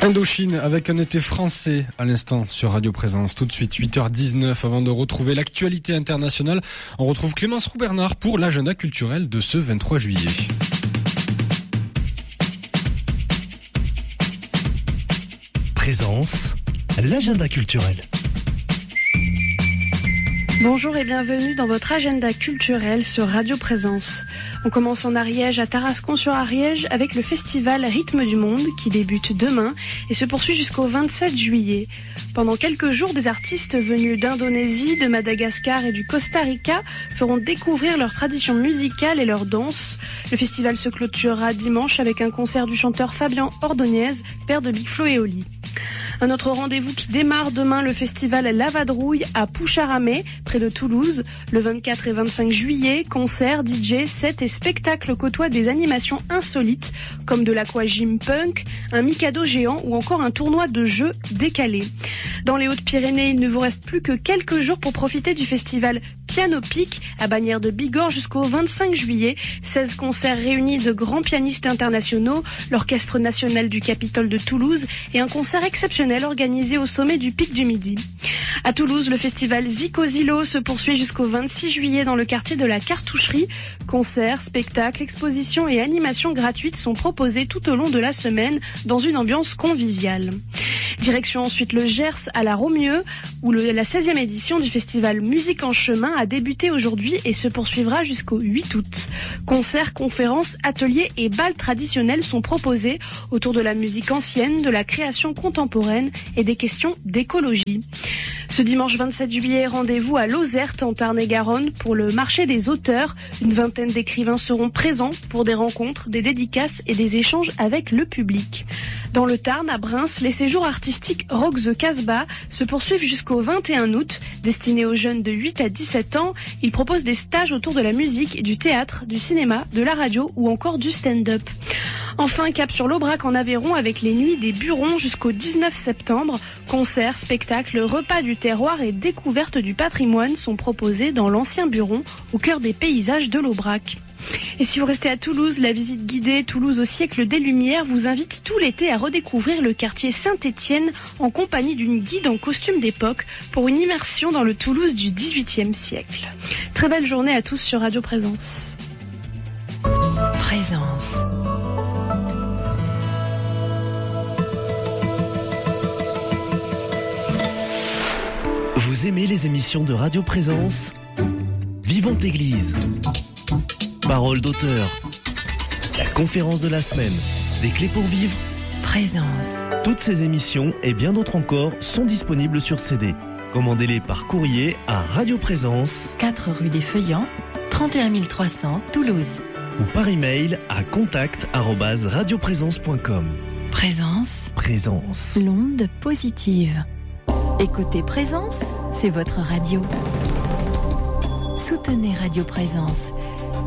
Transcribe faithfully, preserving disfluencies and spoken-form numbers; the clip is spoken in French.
Indochine avec un été français à l'instant sur Radio Présence. Tout de suite, huit heures dix-neuf, avant de retrouver l'actualité internationale, on retrouve Clémence Roux-Bernard pour l'agenda culturel de ce vingt-trois juillet. Présence, l'agenda culturel. Bonjour et bienvenue dans votre agenda culturel sur Radio Présence. On commence en Ariège, à Tarascon-sur-Ariège, avec le festival Rythme du Monde qui débute demain et se poursuit jusqu'au vingt-sept juillet. Pendant quelques jours, des artistes venus d'Indonésie, de Madagascar et du Costa Rica feront découvrir leurs traditions musicales et leurs danses. Le festival se clôturera dimanche avec un concert du chanteur Fabien Ordonez, père de Big Flo et Oli. Un autre rendez-vous qui démarre demain, le festival Lavadrouille à Poucharamé, près de Toulouse. Le vingt-quatre et vingt-cinq juillet, concerts, D J, sets et spectacles côtoient des animations insolites, comme de l'aquagym punk, un mikado géant ou encore un tournoi de jeux décalé. Dans les Hautes-Pyrénées, il ne vous reste plus que quelques jours pour profiter du festival Piano Pic à Bagnères de Bigorre jusqu'au vingt-cinq juillet. seize concerts réunis de grands pianistes internationaux, l'Orchestre national du Capitole de Toulouse et un concert exceptionnel organisé au sommet du Pic du Midi. À Toulouse, le festival Zico Zilo se poursuit jusqu'au vingt-six juillet dans le quartier de la Cartoucherie. Concerts, spectacles, expositions et animations gratuites sont proposés tout au long de la semaine dans une ambiance conviviale. Direction ensuite le Gers à la Romieux, où le, la seizième édition du festival Musique en Chemin a débuté aujourd'hui et se poursuivra jusqu'au huit août. Concerts, conférences, ateliers et bals traditionnels sont proposés autour de la musique ancienne, de la création contemporaine et des questions d'écologie. Ce dimanche vingt-sept juillet, rendez-vous à Lozerte en Tarn-et-Garonne pour le marché des auteurs. Une vingtaine d'écrivains seront présents pour des rencontres, des dédicaces et des échanges avec le public. Dans le Tarn, à Reims, les séjours artistiques Rock the Casbah se poursuivent jusqu'au vingt et un août. Destinés aux jeunes de huit à dix-sept ans, ils proposent des stages autour de la musique, du théâtre, du cinéma, de la radio ou encore du stand-up. Enfin, cap sur l'Aubrac en Aveyron avec les Nuits des Burons jusqu'au dix-neuf septembre. Concerts, spectacles, repas du terroir et découvertes du patrimoine sont proposés dans l'ancien Buron, au cœur des paysages de l'Aubrac. Et si vous restez à Toulouse, la visite guidée Toulouse au siècle des Lumières vous invite tout l'été à redécouvrir le quartier Saint-Étienne en compagnie d'une guide en costume d'époque pour une immersion dans le Toulouse du dix-huitième siècle. Très belle journée à tous sur Radio Présence. Présence. Vous aimez les émissions de Radio Présence ? Vivante Église. Parole d'auteur. La conférence de la semaine. Des clés pour vivre. Présence. Toutes ces émissions et bien d'autres encore sont disponibles sur C D. Commandez-les par courrier à Radio Présence, quatre rue des Feuillants, trente et un mille trois cents, Toulouse. Ou par email à contact arobase radioprésence point com. Présence. Présence. L'onde positive. Écoutez Présence, c'est votre radio. Soutenez Radio Présence.